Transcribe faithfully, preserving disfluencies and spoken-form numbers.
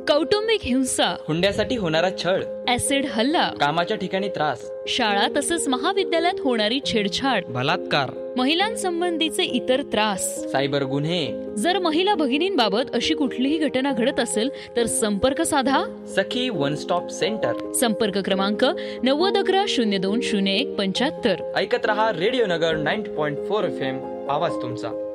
कौटुंबिक हिंसा, हुंड्यासाठी होणारा छळ, ऍसिड हल्ला, कामाच्या ठिकाणी त्रास, शाळा तसंच महाविद्यालयात होणारी छेडछाड, बलात्कार, महिलांसंबंधीचे इतर त्रास, सायबर गुन्हे. जर महिला भगिनींबाबत अशी कुठलीही घटना घडत असेल तर संपर्क साधा सखी वन स्टॉप सेंटर. संपर्क क्रमांक नव्वद अकरा शून्य दोन शून्य एक पंच्याहत्तर. ऐकत रहा रेडिओ नगर ninety point four F M, आवाज तुमचा.